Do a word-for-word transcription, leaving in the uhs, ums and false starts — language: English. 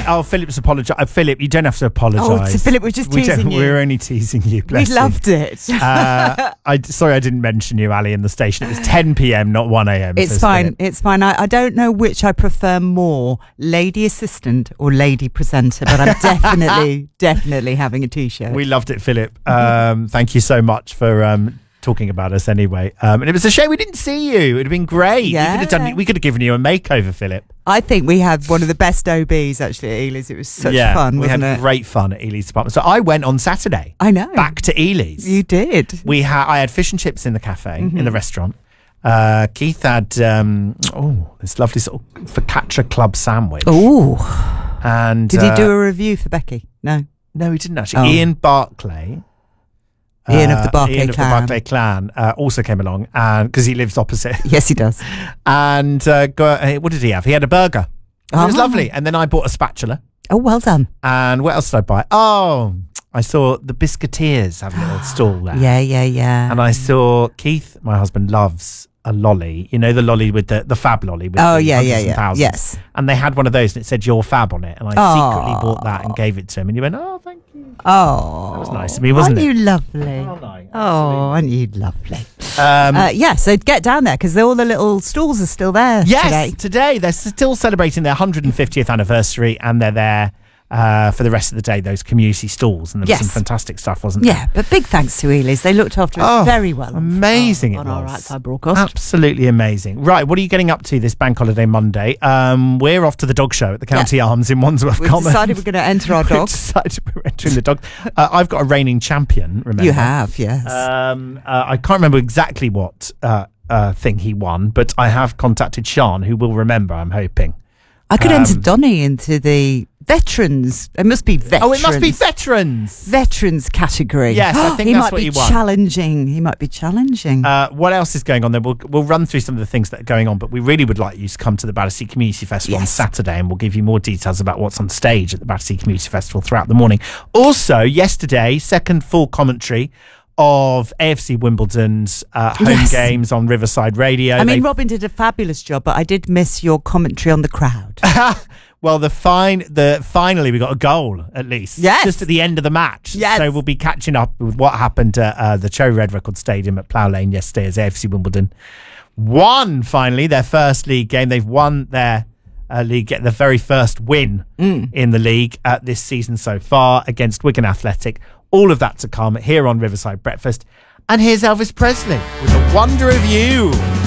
Uh, oh, Philip's apologise. Uh, Philip, you don't have to apologise. Oh, so Philip, we're just we teasing you. We're only teasing you. We loved you. it. uh, I sorry, I didn't mention you, Ali, in the station. It was ten p.m, not one a.m. It's fine. Philip. It's fine. I, I don't know which I prefer more, lady assistant or lady presenter, but I'm definitely, definitely having a t-shirt. We loved it, Philip. Um, thank you so much for. Um, talking about us anyway, um, and it was a shame we didn't see you. It'd have been great. Yeah. We could have done. We could have given you a makeover, Philip. I think we had one of the best O Bs actually at Ely's. It was such yeah, fun. We wasn't had it? great fun at Ely's department. So I went on Saturday. I know. Back to Ely's. You did. We had. I had fish and chips in the cafe mm-hmm. in the restaurant. Uh, Keith had um, oh this lovely sort of focaccia club sandwich. Oh, and did uh, he do a review for Becky? No, no, he didn't actually. Oh. Ian Barclay. Ian of the Barclay Ian of clan. the Barclay clan uh, also came along, and because he lives opposite. Yes, he does. And uh, go, uh, what did he have? He had a burger. Oh. It was lovely. And then I bought a spatula. Oh, well done. And what else did I buy? Oh, I saw the Biscuiteers have a little stall there. Yeah, yeah, yeah. And I saw Keith, my husband, loves a lolly. You know the lolly with the the fab lolly. With oh the yeah, yeah, and yeah. thousands. Yes. And they had one of those, and it said "Your Fab" on it. And I oh. secretly bought that and gave it to him. And he went, "Oh, thank you." Oh, that was nice of me, wasn't aren't it? you lovely? Oh, no, oh, aren't you lovely? Um, uh, yeah, so get down there because all the little stalls are still there. Yes, today. today they're still celebrating their one hundred fiftieth anniversary, and they're there. Uh, for the rest of the day, those community stalls, and there was yes. some fantastic stuff, wasn't yeah, there? Yeah, but big thanks to Ely's. They looked after us oh, very well. Amazing on, it on was. our outside broadcast. Absolutely amazing. Right, what are you getting up to this Bank Holiday Monday? Um, we're off to the dog show at the County yeah. Arms in Wandsworth We've Common. We've decided we're going to enter our dog. We've decided we're entering the dog. Uh, I've got a reigning champion, remember? You have, yes. Um, uh, I can't remember exactly what uh, uh, thing he won, but I have contacted Sean, who will remember, I'm hoping. I could um, enter Donny into the veterans. It must be veterans. Oh, it must be veterans. Veterans category. Yes, I think he that's might what be he won. Challenging. He might be challenging. Uh, what else is going on there? We'll we'll run through some of the things that are going on, but we really would like you to come to the Battersea Community Festival yes. on Saturday, and we'll give you more details about what's on stage at the Battersea Community Festival throughout the morning. Also, yesterday, second full commentary of A F C Wimbledon's uh, home yes. games on Riverside Radio. I mean, They've... Robin did a fabulous job, but I did miss your commentary on the crowd. Well, the fine, the finally we got a goal at least. Yes. Just at the end of the match. Yes. So we'll be catching up with what happened at uh, the Cherry Red Record Stadium at Plough Lane yesterday as A F C Wimbledon won finally their first league game. They've won their uh, league, get the very first win mm. in the league uh, this season so far against Wigan Athletic. All of that to come here on Riverside Breakfast. And here's Elvis Presley with The Wonder of You.